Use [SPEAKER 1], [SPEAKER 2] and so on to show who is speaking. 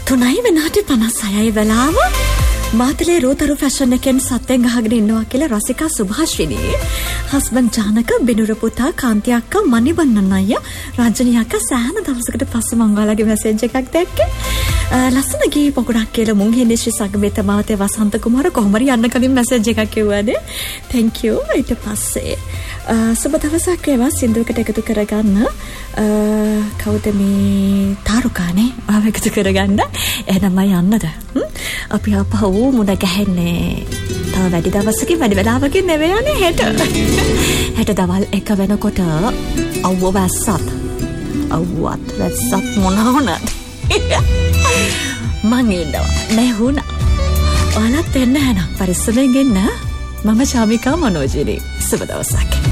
[SPEAKER 1] 3:56 වෙලාව මාතලේ රෝතරු ෆැෂන් එකෙන් සත්යෙන් ගහගෙන ඉන්නවා කියලා රසිකා සුභාෂිනී හස්බන්ඩ් ජානක බිනුර පුතා කාන්ති අක්කා මණිවන්නන් අයියා රාජනී අක්කා සෑහෙන දවසකට පස්සේ මං ඔයාලගේ මැසේජ් එකක් දැක්කේ ලස්සන ගී පොකුණක් කියලා මුං හින්දේ ශ්‍රී සංගමේත මාවතේ වසන්ත කුමාර කොහොමරි යන්න කලින් මැසේජ් එකක් කිව්වානේ thank you ඊට පස්සේ සුබ දවසක් වේවා සින්දුවකට එකතු කරගන්න කවුද මේ තාරුකානේ ආව එකතු කරගන්න එහෙනම් යන්නද අපි අපහු මුණ ගැහෙන්නේ තව වැඩි දවසකින් වැඩි වෙලාවකින් නෙවෙයි යන්නේ හෙට දවල් 1 වෙනකොට අවුව වැස්සත් මොන වුණත් මං ඉන්නවා නැහුණා ඔයාලත් එන්න එහෙනම් පරිස්සමෙන් ඉන්න මම ශාමිකා මනෝජිනී සුබ දවසක්